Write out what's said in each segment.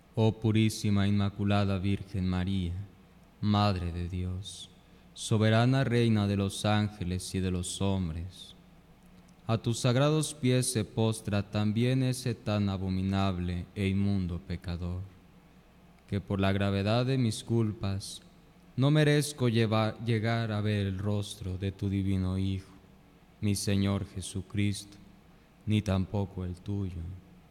Oh purísima Inmaculada Virgen María, Madre de Dios, soberana Reina de los ángeles y de los hombres, a tus sagrados pies se postra también ese tan abominable e inmundo pecador, que por la gravedad de mis culpas no merezco llegar a ver el rostro de tu divino Hijo, mi Señor Jesucristo, ni tampoco el tuyo.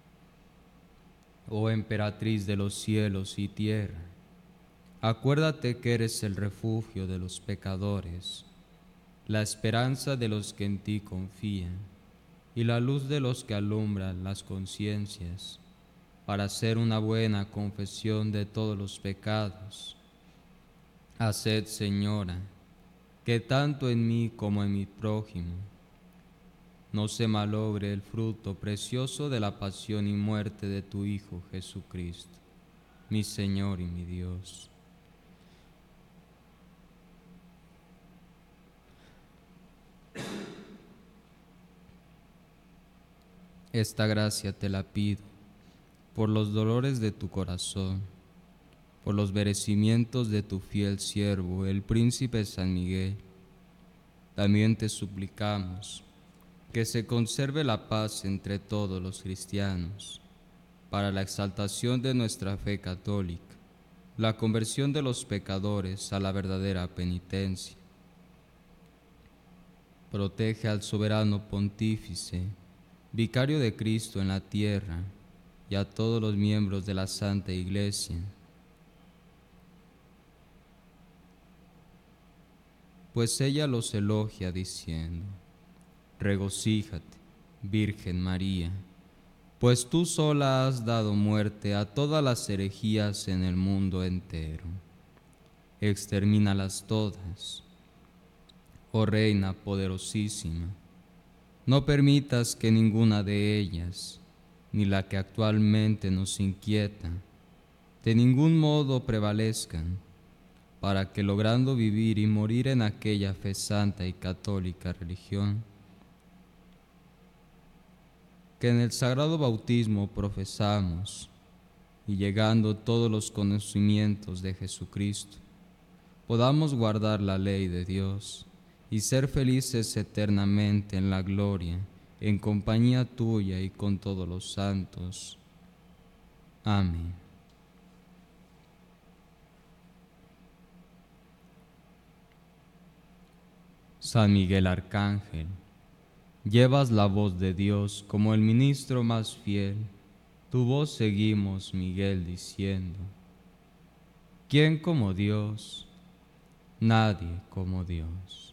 Oh emperatriz de los cielos y tierra, acuérdate que eres el refugio de los pecadores, la esperanza de los que en ti confían y la luz de los que alumbran las conciencias, para hacer una buena confesión de todos los pecados. Haced, Señora, que tanto en mí como en mi prójimo no se malogre el fruto precioso de la pasión y muerte de tu Hijo Jesucristo, mi Señor y mi Dios. Esta gracia te la pido por los dolores de tu corazón, por los merecimientos de tu fiel siervo, el príncipe San Miguel. También te suplicamos que se conserve la paz entre todos los cristianos, para la exaltación de nuestra fe católica, la conversión de los pecadores a la verdadera penitencia. Protege al soberano pontífice, vicario de Cristo en la tierra, y a todos los miembros de la Santa Iglesia, pues ella los elogia diciendo: regocíjate, Virgen María, pues tú sola has dado muerte a todas las herejías en el mundo entero. Extermínalas todas, oh Reina poderosísima. No permitas que ninguna de ellas, ni la que actualmente nos inquieta, de ningún modo prevalezcan, para que, logrando vivir y morir en aquella fe santa y católica religión que en el sagrado bautismo profesamos, y llegando todos los conocimientos de Jesucristo, podamos guardar la ley de Dios y ser felices eternamente en la gloria, en compañía tuya y con todos los santos. Amén. San Miguel Arcángel, llevas la voz de Dios como el ministro más fiel. Tu voz seguimos, Miguel, diciendo: ¿quién como Dios? Nadie como Dios.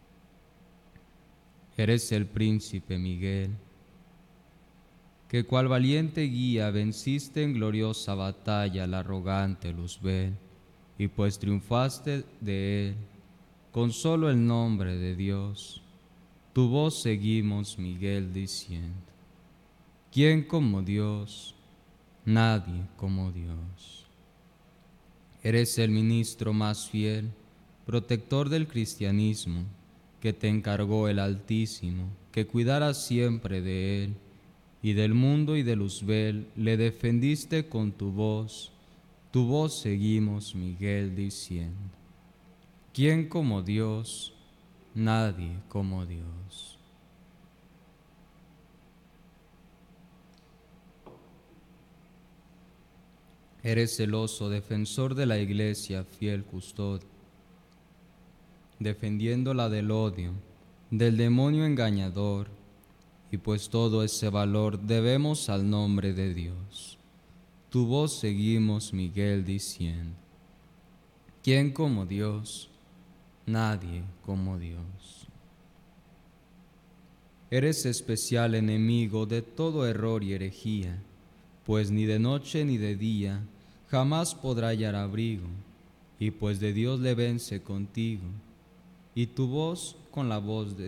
Eres el príncipe Miguel, que cual valiente guía venciste en gloriosa batalla al arrogante Luzbel, y pues triunfaste de él con solo el nombre de Dios, tu voz seguimos, Miguel, diciendo: ¿quién como Dios? Nadie como Dios. Eres el ministro más fiel, protector del cristianismo, que te encargó el Altísimo, que cuidaras siempre de él, y del mundo y de Luzbel le defendiste con tu voz seguimos, Miguel, diciendo: ¿quién como Dios? Nadie como Dios. Eres celoso defensor de la Iglesia, fiel custodio, defendiéndola del odio, del demonio engañador, y pues todo ese valor debemos al nombre de Dios. Tu voz seguimos, Miguel, diciendo: ¿quién como Dios? Nadie como Dios. Eres especial enemigo de todo error y herejía, pues ni de noche ni de día jamás podrá hallar abrigo, y pues de Dios le vence contigo, y tu voz con la voz de